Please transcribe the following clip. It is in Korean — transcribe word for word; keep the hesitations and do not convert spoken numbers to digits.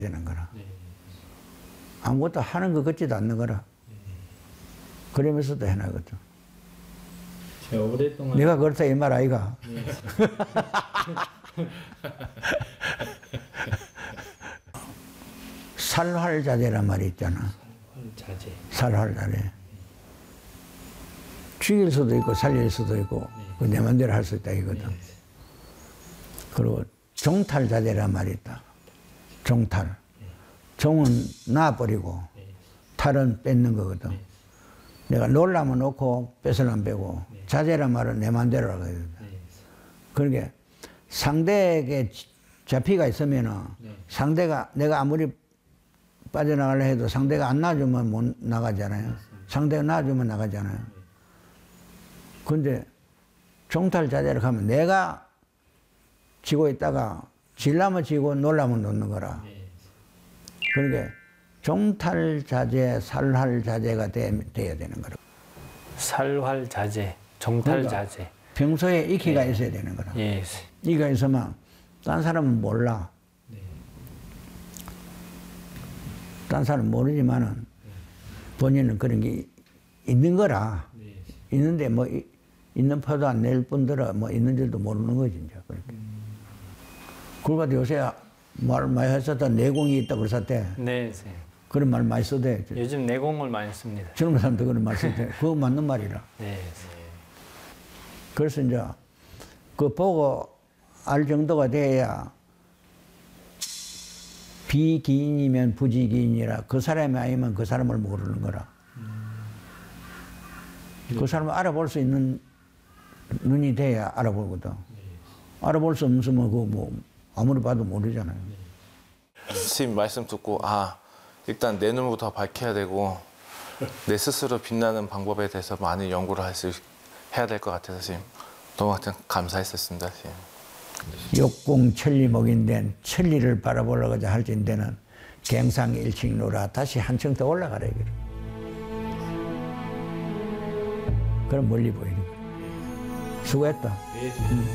되는 거라. 네. 아무것도 하는 것 같지도 않는 거라. 네. 그러면서도 해나거든. 제가 오랫동안 내가 그렇다 이 말 아이가. 네. 살활자제란 말이 있잖아. 자제. 살활자제. 죽일 수도 있고 살릴 수도 있고 그 내 맘대로 할 수 있다 이거든. 네. 그리고 종탈자제란 말이 있다. 종탈. 종은 놔버리고 탈은 뺏는 거거든. 내가 놀라면 놓고 뺏으려면 빼고 자제란 말은 내 맘대로 하거든. 그러니까 상대에게 잡히가 있으면은 상대가 내가 아무리 빠져나가려 해도 상대가 안 놔주면 못 나가잖아요. 상대가 놔주면 나가잖아요. 근데 종탈자제를 하면 내가 지고 있다가 질라면 지고 놀라면 놓는 거라. 그러니까 종탈자제, 살활자제가 돼, 돼야 되는 거라. 살활자제, 정탈자제. 그러니까 평소에 이기가 네. 있어야 되는 거라. 예. 이기가 있으면 딴 사람은 몰라. 네. 딴 사람은 모르지만은 본인은 그런 게 있는 거라. 네. 있는데 뭐 이, 있는 표도 안 낼 뿐더러 뭐 있는 줄도 모르는 거지 이제 그렇게. 음. 그러고 요새 말 많이 했었다. 내공이 있다 그랬었대. 네. 그런 말 많이 써대. 요즘 내공을 많이 씁니다. 젊은 사람도 그런 말 써대. 그거 맞는 말이라. 네. 그래서 이제 그 보고 알 정도가 돼야 비기인이면 부지기인이라 그 사람이 아니면 그 사람을 모르는 거라. 그 사람을 알아볼 수 있는 눈이 돼야 알아보거든. 알아볼 수 없으면 그거 뭐 아무리 봐도 모르잖아요. 스님 말씀 듣고 아 일단 내 눈부터 밝혀야 되고 내 스스로 빛나는 방법에 대해서 많이 연구를 할 수 해야 될 것 같아서 스님 너무 하여튼 감사했었습니다. 스님. 욕공 천리목인데 천리를 바라보려고 할진대는 갱상일칭로라 다시 한층 더 올라가라 이거를. 그럼 멀리 보이는 거야. 수고했다. 네.